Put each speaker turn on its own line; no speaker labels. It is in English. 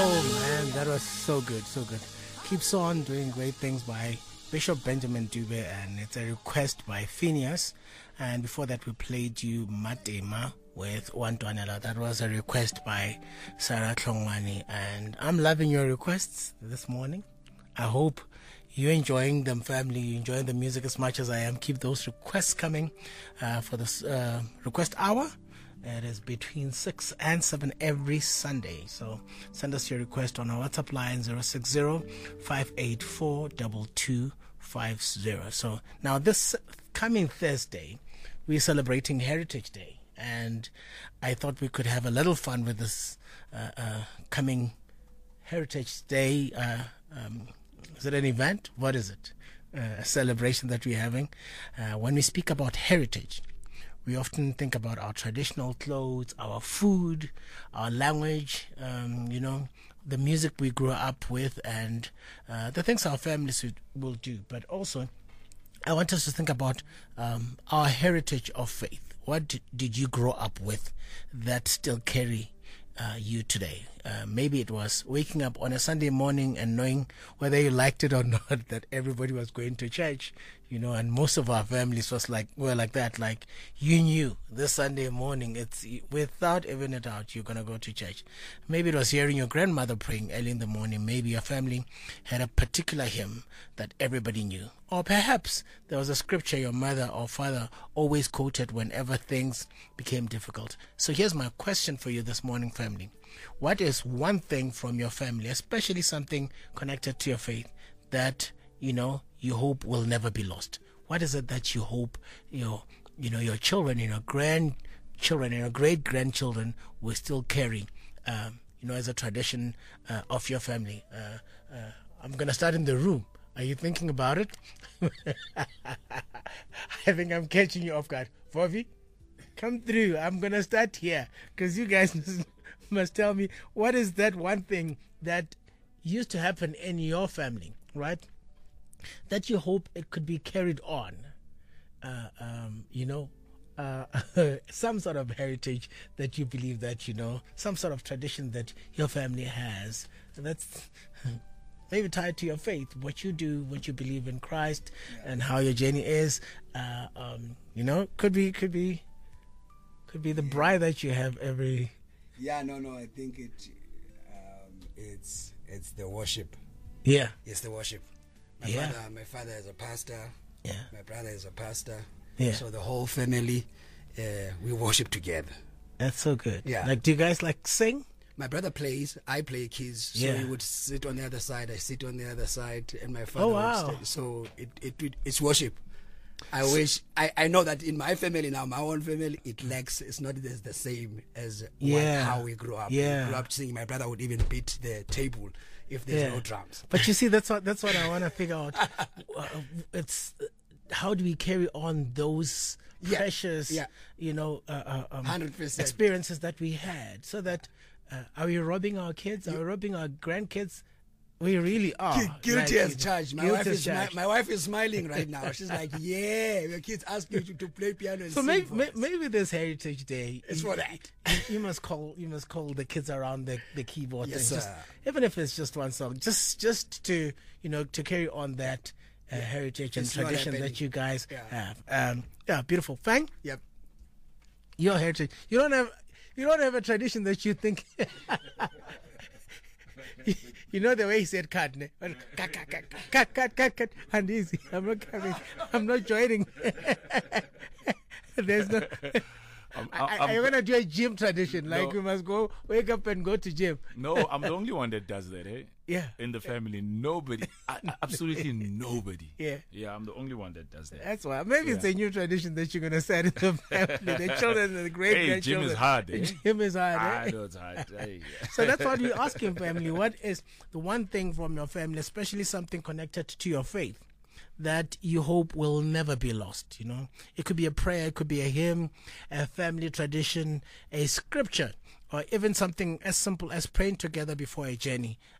Man, that was so good, so good. Keeps on doing great things by Bishop Benjamin Dube, and it's a request by Phineas. And before that, we played you Matema with Wantwanela. That was a request by Sarah Klongwani, and I'm loving your requests this morning. I hope you're enjoying them, family. You're enjoying the music as much as I am. Keep those requests coming for this request hour. It is between 6 and 7 every Sunday. So send us your request on our WhatsApp line 060-584-2250. So now this coming Thursday, we're celebrating Heritage Day. And I thought we could have a little fun with this coming Heritage Day. Is it an event? What is it? A celebration that we're having. When we speak about heritage, we often think about our traditional clothes, our food, our language, the music we grew up with, and the things our families will do. But also, I want us to think about our heritage of faith. What did you grow up with that still carry you today? Maybe it was waking up on a Sunday morning and knowing whether you liked it or not that everybody was going to church, and most of our families were like that. Like, you knew this Sunday morning, it's without even a doubt you're going to go to church. Maybe it was hearing your grandmother praying early in the morning. Maybe your family had a particular hymn that everybody knew. Or perhaps there was a scripture your mother or father always quoted whenever things became difficult. So here's my question for you this morning, family. What is one thing from your family, especially something connected to your faith, that you hope will never be lost? What is it that you hope your children, your grandchildren, your great grandchildren will still carry, as a tradition of your family? I'm gonna start in the room. Are you thinking about it? I think I'm catching you off guard. Vovi, come through. I'm gonna start here because you guys must tell me, what is that one thing that used to happen in your family, right? That you hope it could be carried on, some sort of heritage that you believe that, some sort of tradition that your family has. That's maybe tied to your faith, what you do, what you believe in Christ, and how your journey is. Could be the bride that you have every.
Yeah, no, I think it's the worship.
Yeah,
it's the worship. My father is a pastor. Yeah, my brother is a pastor. Yeah, so the whole family, we worship together.
That's so good.
Yeah,
do you guys sing?
My brother plays, I play keys. So he would sit on the other side, I sit on the other side, and my father would stay. So it's worship. I wish I know that in my family now, my own family, it lacks. It's not the same as how we grew up.
Yeah.
We grew up singing. My brother would even beat the table if there's no drums.
But you see, that's what I want to figure out. It's how do we carry on those precious,
100%
experiences that we had, so that are we robbing our kids? Are we robbing our grandkids? We really are.
Guilty as charged. My wife is smiling right now. She's like, yeah, your kids ask you to play piano and
so
sing.
Maybe this Heritage Day
is for that.
You must call the kids around the keyboard.
Yes,
and even if it's just one song, just to to carry on that heritage and tradition that you guys have. Beautiful. Fang?
Yep.
Your heritage. You don't have a tradition that you think. You know the way he said cut, cut, and easy. I'm not coming. I'm not joining. There's no. I'm gonna do a gym tradition. We must go wake up and go to gym.
No, I'm the only one that does that.
Yeah.
In the family, nobody, absolutely nobody.
Yeah.
Yeah, I'm the only one that does that.
That's why. Maybe it's a new tradition that you're gonna set in the family. The children and the great grandchildren.
Gym is hard.
Gym is hard.
I know it's hard.
So that's what we ask your family. What is the one thing from your family, especially something connected to your faith, that you hope will never be lost? It could be a prayer, it could be a hymn, a family tradition, a scripture, or even something as simple as praying together before a journey.